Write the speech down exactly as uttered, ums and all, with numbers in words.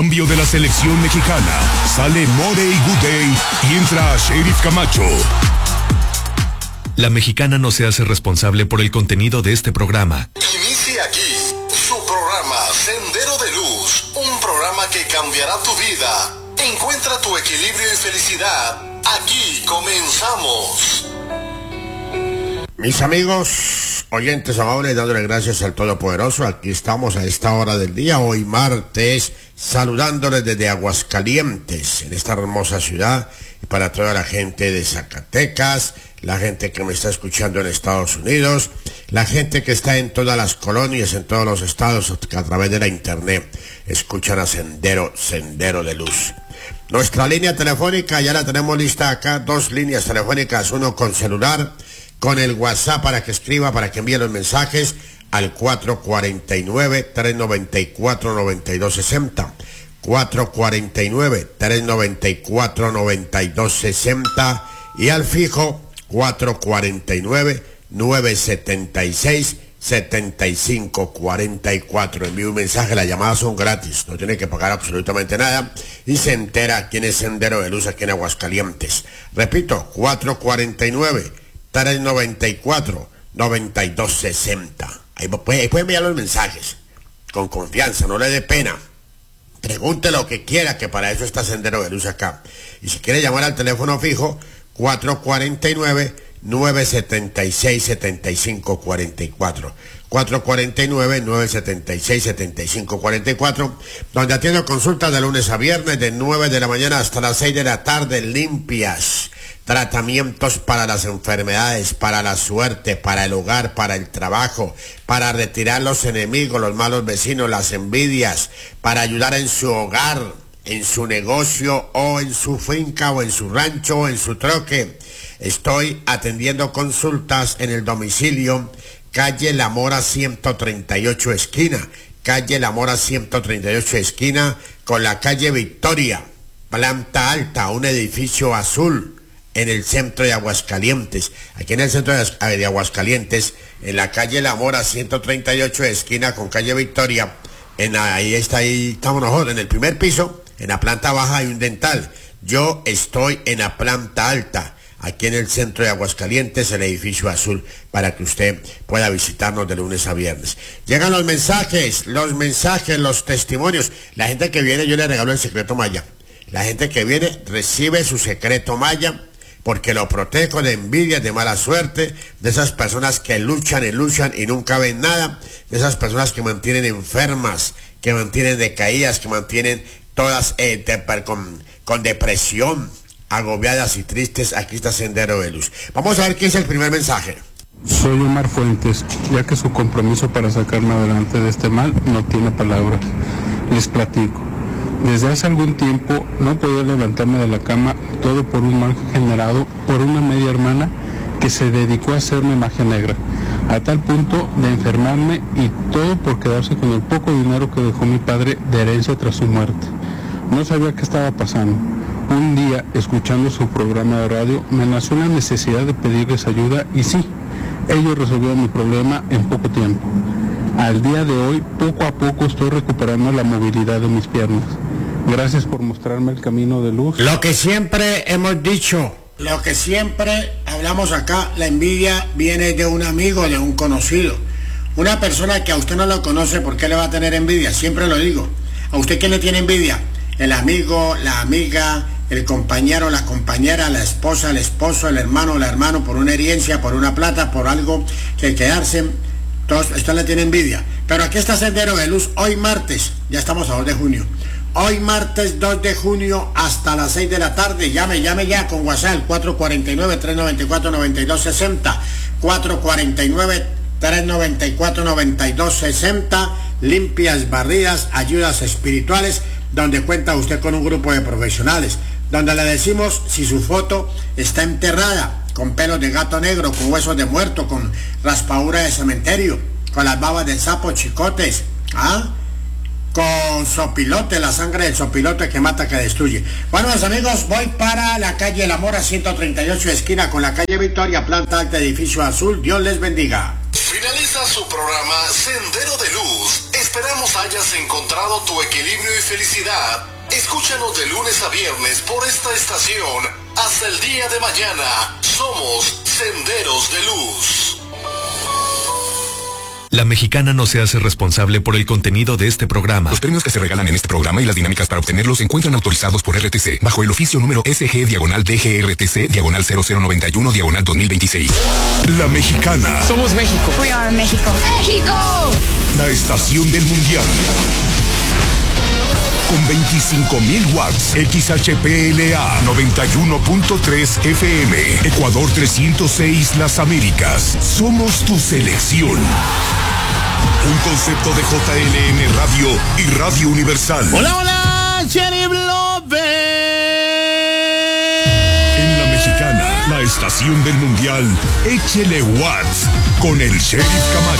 cambio de la selección mexicana, sale More y Goudet y entra Sheriff Camacho. La Mexicana no se hace responsable por el contenido de este programa. Inicia aquí su programa Sendero de Luz, un programa que cambiará tu vida. Encuentra tu equilibrio y felicidad. Aquí comenzamos. Mis amigos, oyentes amables, dándole gracias al Todopoderoso. Aquí estamos a esta hora del día, hoy martes, saludándoles desde Aguascalientes, en esta hermosa ciudad, y para toda la gente de Zacatecas, la gente que me está escuchando en Estados Unidos, la gente que está en todas las colonias, en todos los estados, que a través de la internet escuchan a Sendero, Sendero de Luz. Nuestra línea telefónica ya la tenemos lista acá, dos líneas telefónicas, uno con celular, con el WhatsApp para que escriba, para que envíe los mensajes al cuatro cuatro nueve, tres nueve cuatro, nueve dos seis cero, cuatro cuatro nueve, tres nueve cuatro, nueve dos seis cero y al fijo cuatro cuatro nueve, nueve siete seis, siete cinco cuatro cuatro. Envíe un mensaje, las llamadas son gratis, no tiene que pagar absolutamente nada y se entera quién es Sendero de Luz aquí en Aguascalientes. Repito, cuatro cuatro nueve, tres nueve cuatro, nueve dos seis cero. Ahí puede, ahí puede enviar los mensajes con confianza, no le dé pena. Pregunte lo que quiera, que para eso está Sendero de Luz acá. Y si quiere llamar al teléfono fijo, cuatro cuatro nueve, nueve siete seis, siete cinco cuatro cuatro. cuatro cuatro nueve, nueve siete seis, siete cinco cuatro cuatro, donde atiendo consultas de lunes a viernes de nueve de la mañana hasta las seis de la tarde, limpias. Tratamientos para las enfermedades, para la suerte, para el hogar, para el trabajo, para retirar los enemigos, los malos vecinos, las envidias, para ayudar en su hogar, en su negocio o en su finca o en su rancho o en su troque. Estoy atendiendo consultas en el domicilio calle La Mora ciento treinta y ocho esquina, calle La Mora ciento treinta y ocho esquina con la calle Victoria, planta alta, un edificio azul en el centro de Aguascalientes. Aquí en el centro de Aguascalientes, en la calle La Mora ciento treinta y ocho esquina con calle Victoria, en ahí está, ahí estamos nosotros, en el primer piso, en la planta baja hay un dental. Yo estoy en la planta alta, aquí en el centro de Aguascalientes, el edificio azul, para que usted pueda visitarnos de lunes a viernes. Llegan los mensajes, los mensajes, los testimonios. La gente que viene, yo le regalo el secreto Maya. La gente que viene recibe su secreto Maya, porque lo protejo de envidia, de mala suerte, de esas personas que luchan y luchan y nunca ven nada, de esas personas que mantienen enfermas, que mantienen decaídas, que mantienen todas eh, de, con, con depresión, agobiadas y tristes. Aquí está Sendero de Luz. Vamos a ver qué es el primer mensaje. Soy Omar Fuentes, ya que su compromiso para sacarme adelante de este mal no tiene palabras. Les platico. Desde hace algún tiempo no podía levantarme de la cama, todo por un mal generado por una media hermana que se dedicó a hacerme magia negra, a tal punto de enfermarme y todo por quedarse con el poco dinero que dejó mi padre de herencia tras su muerte. No sabía qué estaba pasando. Un día, escuchando su programa de radio, me nació la necesidad de pedirles ayuda y sí, ellos resolvieron mi problema en poco tiempo. Al día de hoy, poco a poco estoy recuperando la movilidad de mis piernas. Gracias por mostrarme el camino de luz. Lo que siempre hemos dicho, lo que siempre hablamos acá, la envidia viene de un amigo, de un conocido. Una persona que a usted no lo conoce, ¿por qué le va a tener envidia? Siempre lo digo. ¿A usted quién le tiene envidia? El amigo, la amiga, el compañero, la compañera, la esposa, el esposo, el hermano, la hermana, por una herencia, por una plata, por algo que quedarse. Todos, esto le tiene envidia. Pero aquí está Sendero de Luz, hoy martes, ya estamos a dos de junio. Hoy martes dos de junio hasta las seis de la tarde. Llame, llame ya con WhatsApp cuatro cuatro nueve, tres nueve cuatro, nueve dos seis cero, cuatro cuatro nueve, tres nueve cuatro, nueve dos seis cero. Limpias, barridas, ayudas espirituales, donde cuenta usted con un grupo de profesionales, donde le decimos si su foto está enterrada, con pelos de gato negro, con huesos de muerto, con raspadura de cementerio, con las babas del sapo, chicotes, ¿ah? con sopilote, la sangre del sopilote que mata, que destruye. Bueno, mis amigos, voy para la calle La Mora ciento treinta y ocho, esquina con la calle Victoria, planta alta, edificio azul. Dios les bendiga. Finaliza su programa Sendero de Luz. Esperamos hayas encontrado tu equilibrio y felicidad. Escúchanos de lunes a viernes por esta estación. Hasta el día de mañana. Somos Senderos de Luz. La Mexicana no se hace responsable por el contenido de este programa. Los premios que se regalan en este programa y las dinámicas para obtenerlos se encuentran autorizados por R T C bajo el oficio número S G diagonal D G R T C diagonal cero cero noventa y uno diagonal dos mil veintiséis. La Mexicana. Somos México. We are México. ¡México! La estación del mundial. Con veinticinco mil watts, X H P L A noventa y uno punto tres F M, Ecuador trescientos seis Las Américas. Somos tu selección. Un concepto de J L M Radio y Radio Universal. Hola, hola, Sheriff López. En La Mexicana, la estación del mundial, échele watts con el Sheriff Camacho.